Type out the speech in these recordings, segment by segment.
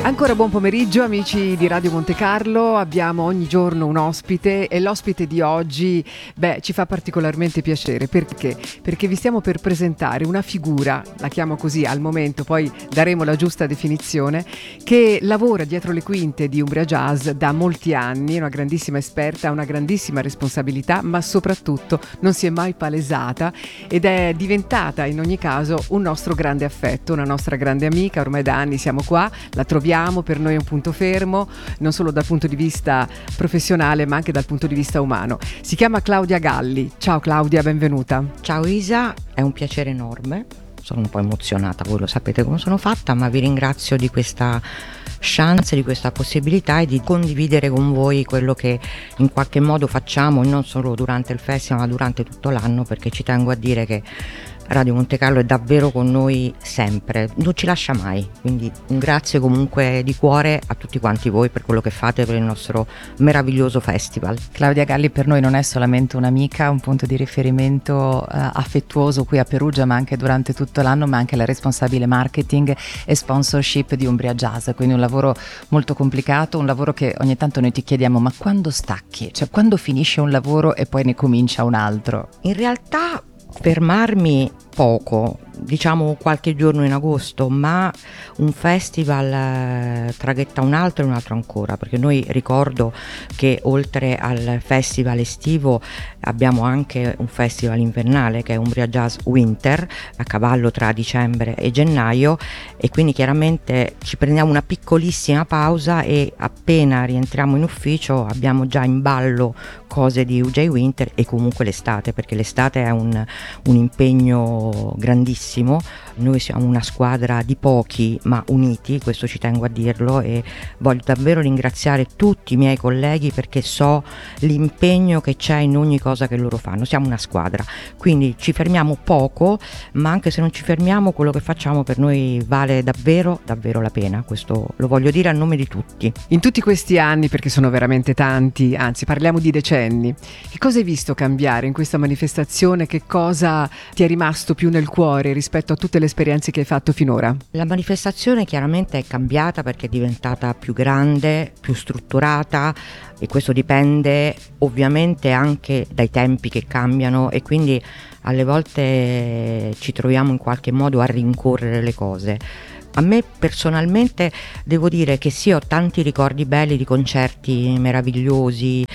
Ancora buon pomeriggio amici di Radio Monte Carlo, abbiamo ogni giorno un ospite e l'ospite di oggi ci fa particolarmente piacere. Perché? Perché vi stiamo per presentare una figura, la chiamo così al momento, poi daremo la giusta definizione, che lavora dietro le quinte di Umbria Jazz da molti anni, è una grandissima esperta, ha una grandissima responsabilità, ma soprattutto non si è mai palesata ed è diventata in ogni caso un nostro grande affetto, una nostra grande amica. Ormai da anni siamo qua, la troviamo, per noi è un punto fermo, non solo dal punto di vista professionale ma anche dal punto di vista umano. Si chiama Claudia Galli. Ciao Claudia, benvenuta. Ciao Isa, è un piacere enorme, sono un po' emozionata, voi lo sapete come sono fatta, ma vi ringrazio di questa chance, di questa possibilità e di condividere con voi quello che in qualche modo facciamo non solo durante il festival ma durante tutto l'anno, perché ci tengo a dire che Radio Monte Carlo è davvero con noi sempre, non ci lascia mai, quindi un grazie comunque di cuore a tutti quanti voi per quello che fate per il nostro meraviglioso festival. Claudia Galli per noi non è solamente un'amica, un punto di riferimento affettuoso qui a Perugia, ma anche durante tutto l'anno, ma anche la responsabile marketing e sponsorship di Umbria Jazz, quindi un lavoro molto complicato, un lavoro che ogni tanto noi ti chiediamo: ma quando stacchi? Cioè quando finisce un lavoro e poi ne comincia un altro? In realtà fermarmi poco, diciamo qualche giorno in agosto, ma un festival traghetta un altro e un altro ancora, perché noi ricordo che oltre al festival estivo abbiamo anche un festival invernale che è Umbria Jazz Winter, a cavallo tra dicembre e gennaio, e quindi chiaramente ci prendiamo una piccolissima pausa e appena rientriamo in ufficio abbiamo già in ballo cose di UJ Winter e comunque l'estate, perché l'estate è un impegno grandissimo. Noi siamo una squadra di pochi ma uniti, questo ci tengo a dirlo, e voglio davvero ringraziare tutti i miei colleghi perché so l'impegno che c'è in ogni cosa che loro fanno. Siamo una squadra, quindi ci fermiamo poco, ma anche se non ci fermiamo quello che facciamo per noi vale davvero davvero la pena, questo lo voglio dire a nome di tutti. In tutti questi anni, perché sono veramente tanti, anzi parliamo di decenni, che cosa hai visto cambiare in questa manifestazione? Che cosa ti è rimasto più nel cuore rispetto a tutte le esperienze che hai fatto finora? La manifestazione chiaramente è cambiata perché è diventata più grande, più strutturata, e questo dipende ovviamente anche dai tempi che cambiano, e quindi alle volte ci troviamo in qualche modo a rincorrere le cose. A me personalmente devo dire che sì, ho tanti ricordi belli di concerti meravigliosi,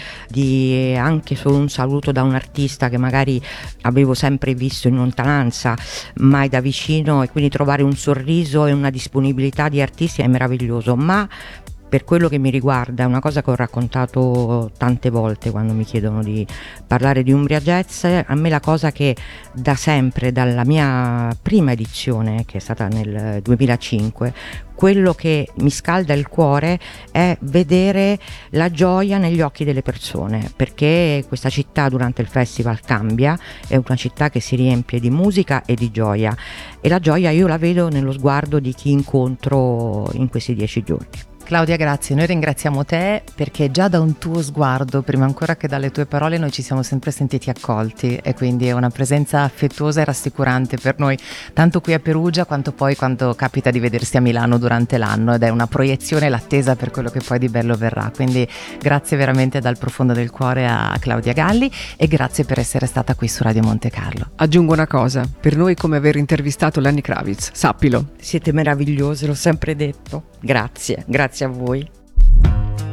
di anche solo un saluto da un artista che magari avevo sempre visto in lontananza, mai da vicino, e quindi trovare un sorriso e una disponibilità di artisti è meraviglioso, ma per quello che mi riguarda è una cosa che ho raccontato tante volte quando mi chiedono di parlare di Umbria Jazz. A me la cosa che da sempre, dalla mia prima edizione che è stata nel 2005, quello che mi scalda il cuore è vedere la gioia negli occhi delle persone, perché questa città durante il festival cambia, è una città che si riempie di musica e di gioia, e la gioia io la vedo nello sguardo di chi incontro in questi 10 giorni. Claudia, grazie. Noi ringraziamo te perché già da un tuo sguardo, prima ancora che dalle tue parole, noi ci siamo sempre sentiti accolti, e quindi è una presenza affettuosa e rassicurante per noi, tanto qui a Perugia quanto poi quando capita di vedersi a Milano durante l'anno, ed è una proiezione e l'attesa per quello che poi di bello verrà. Quindi grazie veramente dal profondo del cuore a Claudia Galli, e grazie per essere stata qui su Radio Monte Carlo. Aggiungo una cosa, per noi è come aver intervistato Lenny Kravitz, sappilo. Siete meravigliose, l'ho sempre detto. Grazie a voi.